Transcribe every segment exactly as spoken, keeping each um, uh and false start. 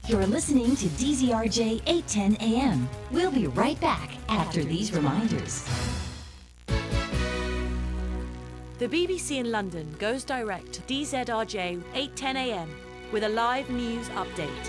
You're listening to D Z R J eight ten A M. We'll be right back after these reminders. The B B C in London goes direct to D Z R J eight ten A M with a live news update.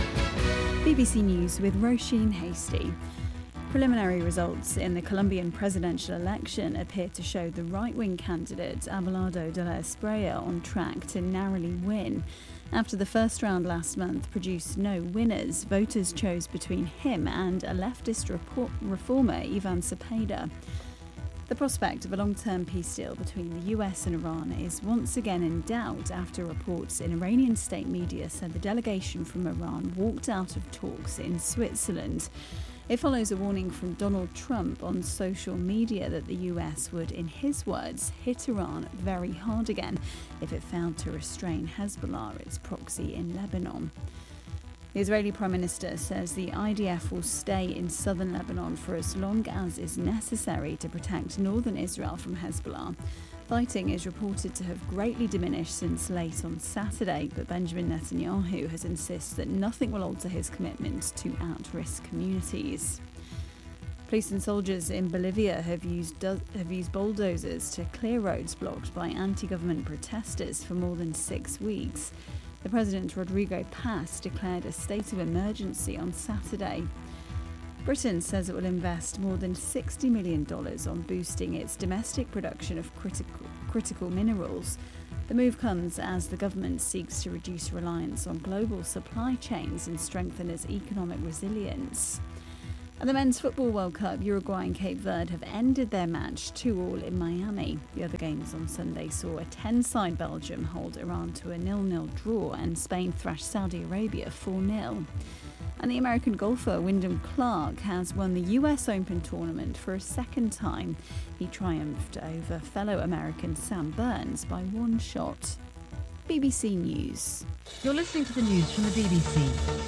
B B C News with Roisin Hasty. Preliminary results in the Colombian presidential election appear to show the right-wing candidate Abelardo de la Espriella on track to narrowly win. After the first round last month produced no winners, voters chose between him and a leftist report- reformer, Ivan Cepeda. The prospect of a long-term peace deal between the U S and Iran is once again in doubt after reports in Iranian state media said the delegation from Iran walked out of talks in Switzerland. It follows a warning from Donald Trump on social media that the U S would, in his words, hit Iran very hard again if it failed to restrain Hezbollah, its proxy in Lebanon. The Israeli Prime Minister says the I D F will stay in southern Lebanon for as long as is necessary to protect northern Israel from Hezbollah. Fighting is reported to have greatly diminished since late on Saturday, but Benjamin Netanyahu has insisted that nothing will alter his commitment to at-risk communities. Police and soldiers in Bolivia have used do- have used bulldozers to clear roads blocked by anti-government protesters for more than six weeks. The President Rodrigo Paz declared a state of emergency on Saturday. Britain says it will invest more than sixty million dollars on boosting its domestic production of critical, critical minerals. The move comes as the government seeks to reduce reliance on global supply chains and strengthen its economic resilience. At the Men's Football World Cup, Uruguay and Cape Verde have ended their match two all in Miami. The other games on Sunday saw a ten-side Belgium hold Iran to a nil-nil draw and Spain thrash Saudi Arabia four nil. And the American golfer Wyndham Clark has won the U S Open tournament for a second time. He triumphed over fellow American Sam Burns by one shot. B B C News. You're listening to the news from the B B C.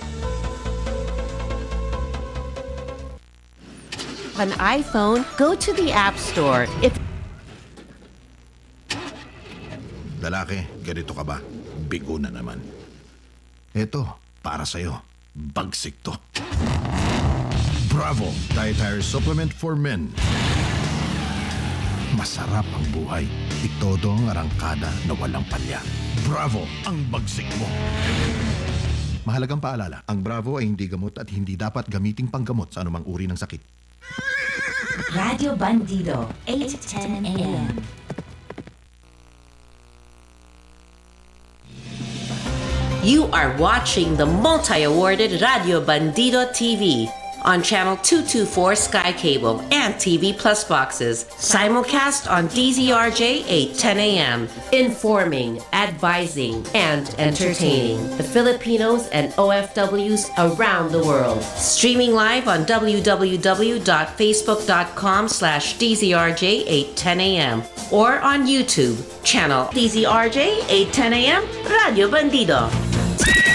On iPhone, go to the App Store. If Lalaki, ganito ka ba? Bigo na naman. Eto, para sa'yo. Bagsik to. Bravo! Dietary supplement for men. Masarap ang buhay. Itodo ang arangkada na walang palya. Bravo! Ang bagsik mo. Mahalagang paalala, ang Bravo ay hindi gamot at hindi dapat gamiting panggamot sa anumang uri ng sakit. Radio Bandido, eight ten A M. you are watching the multi-awarded Radio Bandido T V on Channel two twenty-four Sky Cable and T V Plus boxes. Simulcast on D Z R J eight ten A M. Informing, advising, and entertaining the Filipinos and O F Ws around the world. Streaming live on w w w dot facebook dot com slash D Z R J eight ten A M or on YouTube, channel D Z R J eight ten A M Radio Bandido.